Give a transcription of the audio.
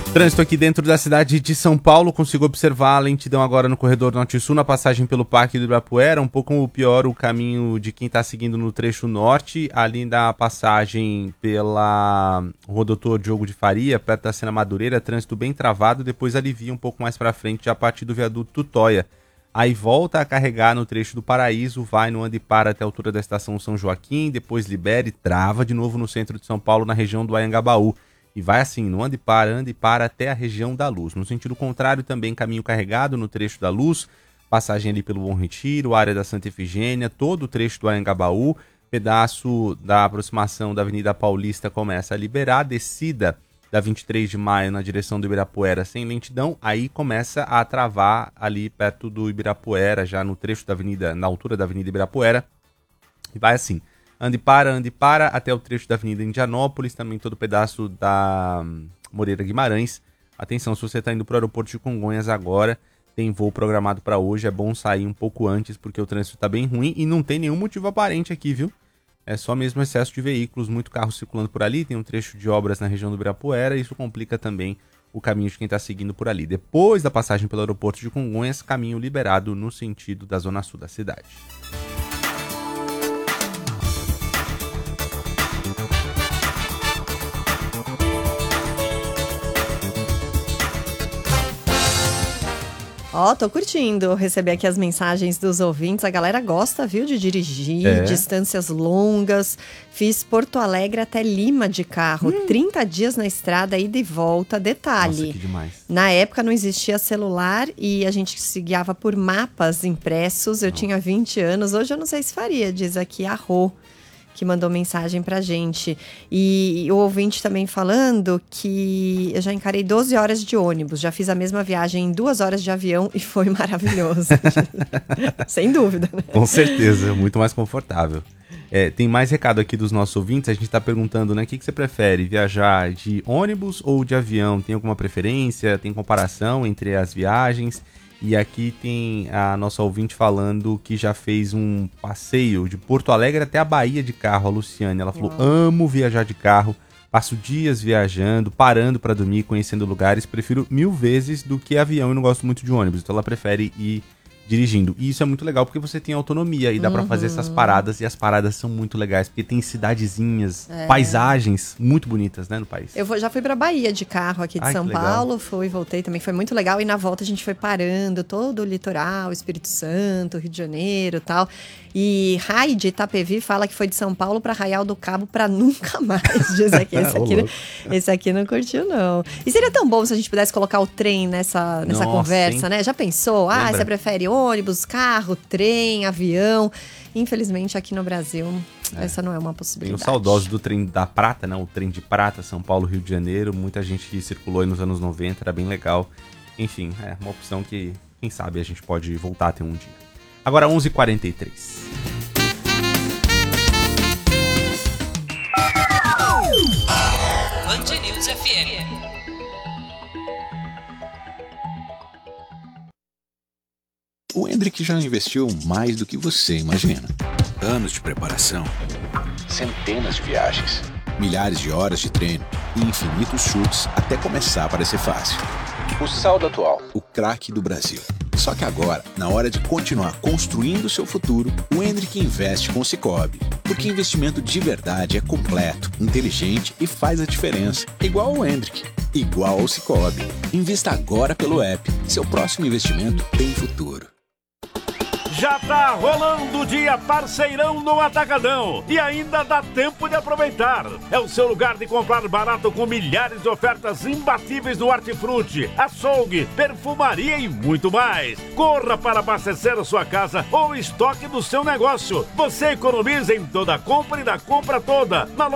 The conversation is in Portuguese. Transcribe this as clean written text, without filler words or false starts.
Trânsito aqui dentro da cidade de São Paulo, consigo observar a lentidão agora no corredor norte-sul, na passagem pelo Parque do Ibirapuera, um pouco pior o caminho de quem está seguindo no trecho norte, ali da passagem pela Rodotor Diogo de Faria, perto da Sena Madureira, trânsito bem travado, depois alivia um pouco mais para frente a partir do viaduto Tutóia. Aí volta a carregar no trecho do Paraíso, vai no anda e para até a altura da estação São Joaquim, depois libera e trava de novo no centro de São Paulo, na região do Anhangabaú. E vai assim, no anda e para até a região da Luz. No sentido contrário, também caminho carregado no trecho da Luz, passagem ali pelo Bom Retiro, área da Santa Efigênia, todo o trecho do Anhangabaú, pedaço da aproximação da Avenida Paulista começa a liberar, descida da 23 de maio na direção do Ibirapuera sem lentidão, aí começa a travar ali perto do Ibirapuera, já no trecho da avenida, na altura da Avenida Ibirapuera, e vai assim. Ande e para, até o trecho da Avenida Indianópolis, também todo o pedaço da Moreira Guimarães. Atenção, se você está indo para o aeroporto de Congonhas agora, tem voo programado para hoje, é bom sair um pouco antes, porque o trânsito está bem ruim e não tem nenhum motivo aparente aqui, viu? É só mesmo excesso de veículos, muito carro circulando por ali, tem um trecho de obras na região do Ibirapuera, e isso complica também o caminho de quem está seguindo por ali. Depois da passagem pelo aeroporto de Congonhas, caminho liberado no sentido da zona sul da cidade. Ó, tô curtindo receber aqui as mensagens dos ouvintes. A galera gosta, viu, de dirigir, distâncias longas. Fiz Porto Alegre até Lima de carro, 30 dias na estrada, ida e volta. Detalhe, nossa, que demais. Na época não existia celular e a gente se guiava por mapas impressos. Eu tinha 20 anos, hoje eu não sei se faria, diz aqui a Rô, que mandou mensagem pra gente. E o ouvinte também falando que eu já encarei 12 horas de ônibus, já fiz a mesma viagem em 2 horas de avião e foi maravilhoso. Sem dúvida, né? Com certeza, muito mais confortável. Tem mais recado aqui dos nossos ouvintes, a gente tá perguntando, né, o que você prefere, viajar de ônibus ou de avião? Tem alguma preferência? Tem comparação entre as viagens? E aqui tem a nossa ouvinte falando que já fez um passeio de Porto Alegre até a Bahia de carro, a Luciane. Ela falou, amo viajar de carro, passo dias viajando, parando para dormir, conhecendo lugares, prefiro 1000 vezes do que avião e não gosto muito de ônibus. Então ela prefere ir dirigindo. E isso é muito legal porque você tem autonomia e dá pra fazer essas paradas, e as paradas são muito legais, porque tem cidadezinhas, paisagens muito bonitas, né, no país. Eu já fui pra Bahia de carro aqui de São Paulo, fui, voltei também, foi muito legal, e na volta a gente foi parando todo o litoral, Espírito Santo, Rio de Janeiro e tal. E Rai de Itapevi fala que foi de São Paulo pra Arraial do Cabo pra nunca mais, diz aqui. Esse aqui não curtiu, não. E seria tão bom se a gente pudesse colocar o trem nessa conversa, né? Já pensou? Lembra? Você prefere ônibus, carro, trem, avião? Infelizmente, aqui no Brasil, essa não é uma possibilidade. Tem os saudosos do trem da Prata, né? O trem de Prata, São Paulo, Rio de Janeiro. Muita gente circulou aí nos anos 90, era bem legal. Enfim, é uma opção que, quem sabe, a gente pode voltar a ter um dia. Agora 11h43. Band News FM. O Hendrick já investiu mais do que você imagina. Anos de preparação, centenas de viagens, milhares de horas de treino e infinitos chutes até começar a parecer fácil. O saldo atual, o craque do Brasil. Só que agora, na hora de continuar construindo seu futuro, o Hendrick investe com o Sicoob. Porque investimento de verdade é completo, inteligente e faz a diferença. Igual ao Hendrick, igual ao Sicoob. Invista agora pelo app. Seu próximo investimento tem futuro. Já tá rolando o dia parceirão no Atacadão e ainda dá tempo de aproveitar. É o seu lugar de comprar barato com milhares de ofertas imbatíveis no hortifruti, açougue, perfumaria e muito mais. Corra para abastecer a sua casa ou estoque do seu negócio. Você economiza em toda a compra e da compra toda.